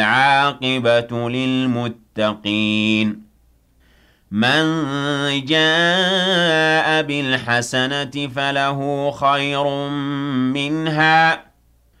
العاقبة للمتقين من جاء بالحسنة فله خير منها